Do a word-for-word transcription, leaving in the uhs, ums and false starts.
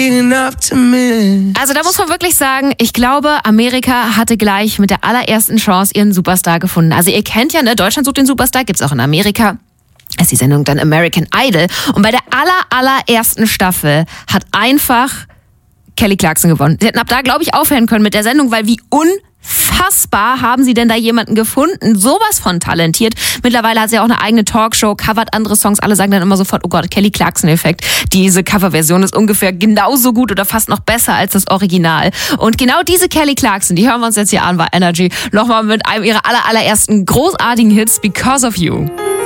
Also da muss man wirklich sagen, ich glaube, Amerika hatte gleich mit der allerersten Chance ihren Superstar gefunden. Also ihr kennt ja, ne, Deutschland sucht den Superstar, gibt's auch in Amerika. Das ist die Sendung dann American Idol. Und bei der aller, allerersten Staffel hat einfach Kelly Clarkson gewonnen. Sie hätten ab da, glaube ich, aufhören können mit der Sendung, weil wie unfassbar haben sie denn da jemanden gefunden, sowas von talentiert. Mittlerweile hat sie auch eine eigene Talkshow, covert andere Songs, alle sagen dann immer sofort, oh Gott, Kelly Clarkson-Effekt. Diese Coverversion ist ungefähr genauso gut oder fast noch besser als das Original. Und genau diese Kelly Clarkson, die hören wir uns jetzt hier an bei Energy, nochmal mit einem ihrer aller, allerersten großartigen Hits, Because of You.